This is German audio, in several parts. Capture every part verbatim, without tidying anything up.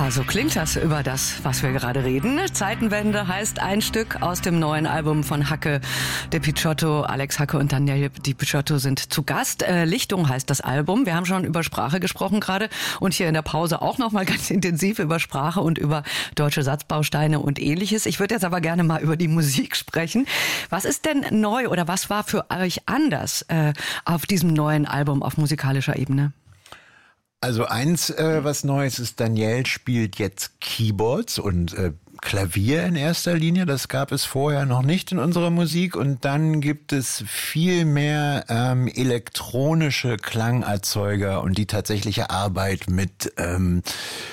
Ja, so klingt das über das, was wir gerade reden. Zeitenwende heißt ein Stück aus dem neuen Album von Hacke de Picciotto. Alex Hacke und Daniele Di Picciotto sind zu Gast. Äh, Lichtung heißt das Album. Wir haben schon über Sprache gesprochen gerade und hier in der Pause auch noch mal ganz intensiv über Sprache und über deutsche Satzbausteine und Ähnliches. Ich würde jetzt aber gerne mal über die Musik sprechen. Was ist denn neu oder was war für euch anders äh, auf diesem neuen Album auf musikalischer Ebene? Also eins, äh, was Neues ist, Danielle spielt jetzt Keyboards und äh, Klavier in erster Linie. Das gab es vorher noch nicht in unserer Musik. Und dann gibt es viel mehr ähm, elektronische Klangerzeuger und die tatsächliche Arbeit mit ähm,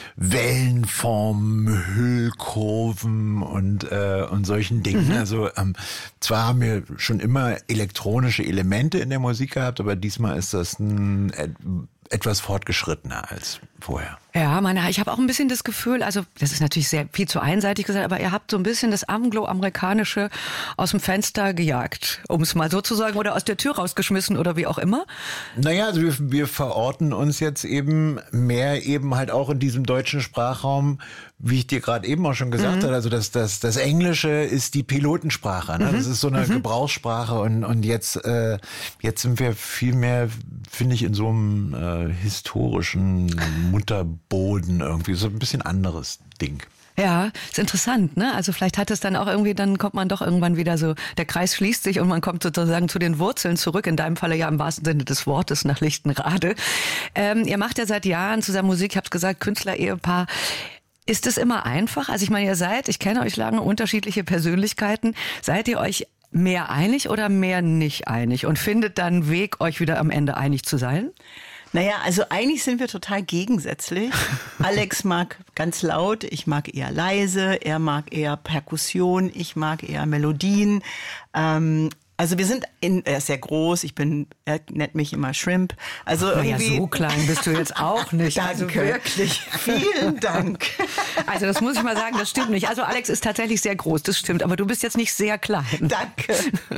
Wellenformen, Hüllkurven und äh, und solchen Dingen. Mhm. Also ähm, zwar haben wir schon immer elektronische Elemente in der Musik gehabt, aber diesmal ist das ein äh, etwas fortgeschrittener als vorher. Ja, meine, ich habe auch ein bisschen das Gefühl, also das ist natürlich sehr viel zu einseitig gesagt, aber ihr habt so ein bisschen das Anglo-Amerikanische aus dem Fenster gejagt, um es mal so zu sagen, oder aus der Tür rausgeschmissen oder wie auch immer. Naja, also wir, wir verorten uns jetzt eben mehr eben halt auch in diesem deutschen Sprachraum, wie ich dir gerade eben auch schon gesagt mhm. habe. Also das, das, das Englische ist die Pilotensprache, ne? Mhm. Das ist so eine mhm. Gebrauchssprache und, und jetzt, äh, jetzt sind wir viel mehr, finde ich, in so einem äh, historischen Mutterboden irgendwie, so ein bisschen anderes Ding. Ja, ist interessant, ne? Also vielleicht hat es dann auch irgendwie, dann kommt man doch irgendwann wieder so, der Kreis schließt sich und man kommt sozusagen zu den Wurzeln zurück, in deinem Falle ja im wahrsten Sinne des Wortes nach Lichtenrade. Ähm, ihr macht ja seit Jahren zusammen Musik, ich hab's gesagt, Künstler-Ehepaar. Ist es immer einfach? Also ich meine, ihr seid, ich kenne euch lange, unterschiedliche Persönlichkeiten. Seid ihr euch mehr einig oder mehr nicht einig und findet dann einen Weg, euch wieder am Ende einig zu sein? Naja, also eigentlich sind wir total gegensätzlich. Alex mag ganz laut, ich mag eher leise, er mag eher Perkussion, ich mag eher Melodien. Ähm, also wir sind in, er ist sehr groß, ich bin, er nennt mich immer Shrimp. Also Ach, irgendwie. Ja, so klein bist du jetzt auch nicht. Danke, also wirklich. Vielen Dank. Also das muss ich mal sagen, das stimmt nicht. Also Alex ist tatsächlich sehr groß, das stimmt, aber du bist jetzt nicht sehr klein. Danke.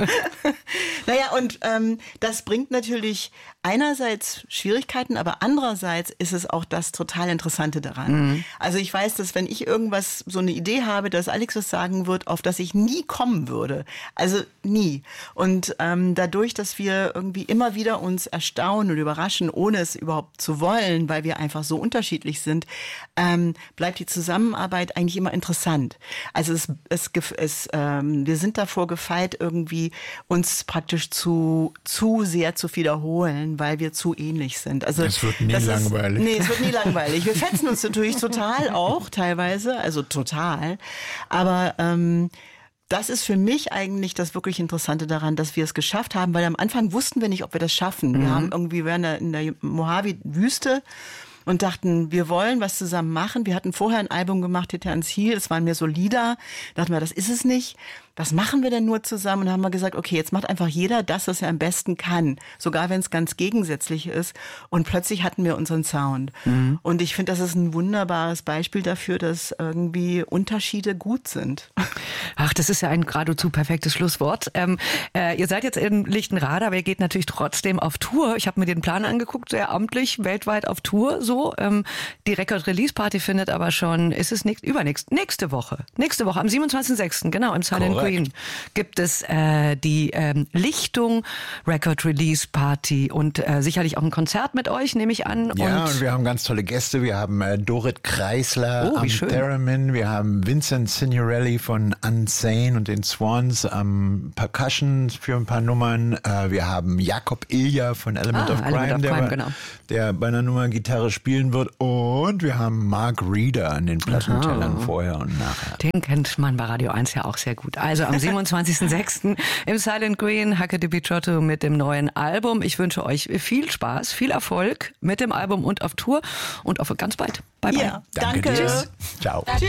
Naja, und ähm, das bringt natürlich einerseits Schwierigkeiten, aber andererseits ist es auch das total Interessante daran. Mhm. Also ich weiß, dass wenn ich irgendwas, so eine Idee habe, dass Alex was sagen wird, auf das ich nie kommen würde. Also nie. Und ähm, dadurch, dass wir irgendwie immer wieder uns erstaunen und überraschen, ohne es überhaupt zu wollen, weil wir einfach so unterschiedlich sind, ähm, bleibt die Zusammenarbeit eigentlich immer interessant. Also es, es, es ähm, wir sind davor gefeit, irgendwie uns praktisch zu zu sehr zu wiederholen, weil wir zu ähnlich sind. Also es wird nie das langweilig. Ist, nee, es wird nie langweilig. Wir fetzen uns natürlich total auch teilweise, also total. Aber ähm, das ist für mich eigentlich das wirklich Interessante daran, dass wir es geschafft haben, weil am Anfang wussten wir nicht, ob wir das schaffen. Mhm. Wir haben irgendwie, wir waren in der Mojave-Wüste und dachten, wir wollen was zusammen machen. Wir hatten vorher ein Album gemacht, Titans Heel, das waren mehr so Lieder. Da dachten wir, das ist es nicht. Was machen wir denn nur zusammen? Und dann haben wir gesagt, okay, jetzt macht einfach jeder das, was er am besten kann. Sogar wenn es ganz gegensätzlich ist. Und plötzlich hatten wir unseren Sound. Mhm. Und ich finde, das ist ein wunderbares Beispiel dafür, dass irgendwie Unterschiede gut sind. Ach, das ist ja ein geradezu perfektes Schlusswort. Ähm, äh, ihr seid jetzt in Lichtenrade, aber ihr geht natürlich trotzdem auf Tour. Ich habe mir den Plan angeguckt, sehr amtlich, weltweit auf Tour so. Ähm, die Record-Release-Party findet aber schon, ist es nächst, übernächst, nächste Woche. Nächste Woche, am siebenundzwanzigsten sechsten genau, im Silent Green gibt es äh, die ähm, Lichtung Record Release Party und äh, sicherlich auch ein Konzert mit euch, nehme ich an. Ja, und, und wir haben ganz tolle Gäste. Wir haben äh, Dorit Kreisler oh, am Theremin. Wir haben Vincent Signorelli von Unsane und den Swans am Percussion für ein paar Nummern. Äh, wir haben Jakob Ilja von Element ah, of Crime, Element of der, Crime bei, genau. der bei einer Nummer Gitarre spielen wird. Und wir haben Mark Reeder an den Plattentellern Aha. vorher und nachher. Den kennt man bei Radio eins ja auch sehr gut. Also am siebenundzwanzigsten sechsten im Silent Green, Hacke de Picciotto mit dem neuen Album. Ich wünsche euch viel Spaß, viel Erfolg mit dem Album und auf Tour und auf ganz bald. Bye, bye. Ja, danke. danke. Tschüss. Ciao. Tschüss.